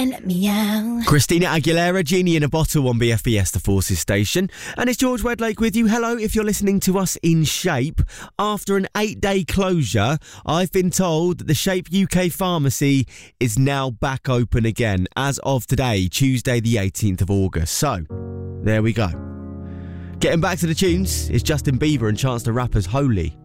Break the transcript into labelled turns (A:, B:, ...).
A: Meow.
B: Christina Aguilera, Genie in a Bottle on BFBS, the Forces station. And it's George Wedlake with you. Hello, if you're listening to us in Shape. After an 8-day closure, I've been told that the Shape UK pharmacy is now back open again as of today, Tuesday the 18th of August. So, there we go. Getting back to the tunes is Justin Bieber and Chance the Rapper's Holy.